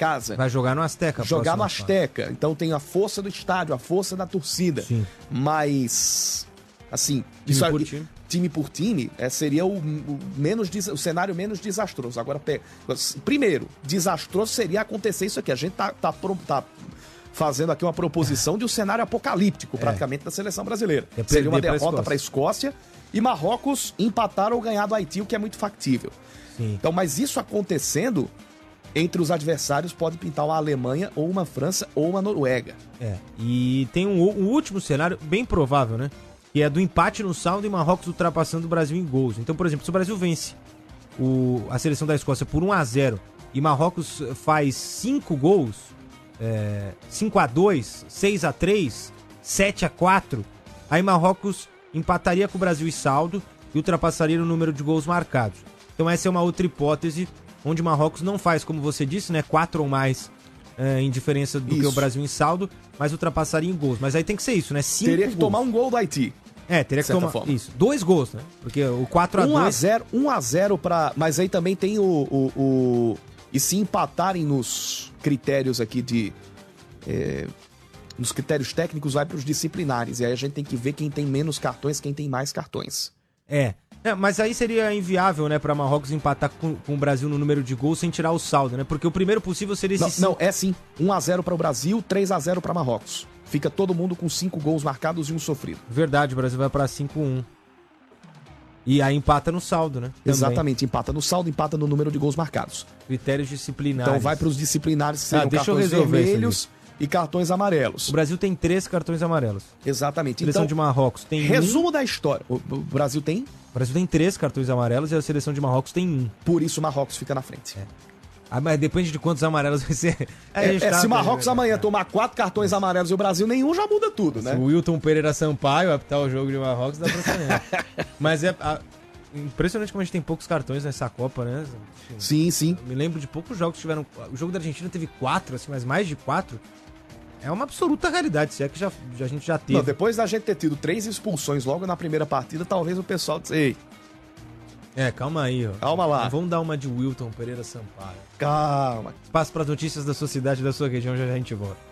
casa. Vai jogar no Azteca. Jogar no Azteca. Então tem a força do estádio, a força da torcida. Sim. Mas, assim... Time por time, seria o cenário menos desastroso. Agora, primeiro, desastroso seria acontecer isso aqui. A gente tá fazendo aqui uma proposição de um cenário apocalíptico, praticamente, da seleção brasileira. Seria uma derrota para a Escócia e Marrocos empatar ou ganhar do Haiti, o que é muito factível. Sim. Então, mas isso acontecendo, entre os adversários pode pintar uma Alemanha, ou uma França, ou uma Noruega. E tem um último cenário bem provável, né? Que é do empate no saldo e Marrocos ultrapassando o Brasil em gols. Então, por exemplo, se o Brasil vence a seleção da Escócia por 1-0 e Marrocos faz 5 gols, 5-2, 6-3, 7-4, aí Marrocos empataria com o Brasil em saldo e ultrapassaria o número de gols marcados. Então essa é uma outra hipótese onde Marrocos não faz, como você disse, né, 4 ou mais em diferença do que o Brasil em saldo, mas ultrapassaria em gols. Mas aí tem que ser isso, né? 5 Teria que gols. Tomar um gol do Haiti. Teria que tomar isso. 2 gols, né? Porque o 4-2... 1-0 pra... Mas aí também tem E se empatarem nos critérios aqui nos critérios técnicos, vai para os disciplinares. E aí a gente tem que ver quem tem menos cartões, quem tem mais cartões. Mas aí seria inviável, né, para Marrocos empatar com o Brasil no número de gols sem tirar o saldo, né? Porque o primeiro possível seria esse... Não, é sim. 1-0 para o Brasil, 3-0 para Marrocos. Fica todo mundo com 5 gols marcados e um sofrido. Verdade, o Brasil vai para 5-1. E aí empata no saldo, né? Também. Exatamente, empata no saldo, empata no número de gols marcados. Critérios disciplinares. Então vai para os disciplinares, que seriam deixa cartões vermelhos e cartões amarelos. O Brasil tem 3 cartões amarelos. Exatamente. A seleção então, de Marrocos tem resumo da história. O Brasil tem? O Brasil tem 3 cartões amarelos e a seleção de Marrocos tem 1. Por isso o Marrocos fica na frente. Mas depende de quantos amarelos vai ser. Se o Marrocos amanhã tomar 4 cartões amarelos e o Brasil nenhum, já muda tudo, né? Se o Wilton Pereira Sampaio apitar o jogo de Marrocos, dá pra saber. Mas impressionante como a gente tem poucos cartões nessa Copa, né? Sim. Eu me lembro de poucos jogos que tiveram... O jogo da Argentina teve 4, assim, mas mais de 4. É uma absoluta realidade, se é que a gente já teve. Não, depois da gente ter tido 3 expulsões logo na primeira partida, talvez o pessoal disse, ei... calma aí, ó. Calma lá. Vamos dar uma de Wilton Pereira Sampaio. Calma. Espaço para as notícias da sua cidade e da sua região, já a gente volta.